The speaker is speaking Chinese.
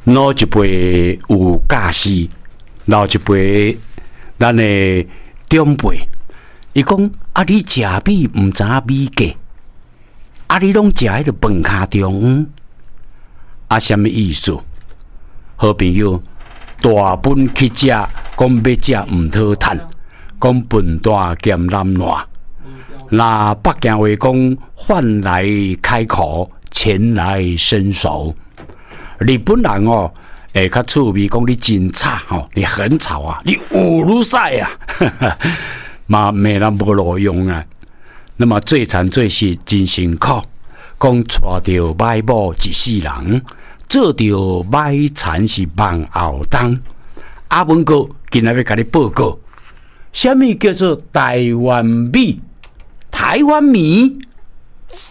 老一辈有教师，老一辈咱的长辈，伊讲啊，你食米毋知影米价，啊，你拢食迄个饭卡中，啊，什么意思？好朋友，大本去食，讲要食毋讨趁，讲笨大兼难烂。那北京话讲，饭来开口，钱来伸手。日本人哦，会较趣味，讲你真吵吼，你很吵啊，你有如赛啊，嘛没人无路用啊。那么最惨最是真辛苦，讲娶着歹某一世人，做着歹产是望后冬。阿文哥今日要甲你报告，什么叫做台湾米？台湾米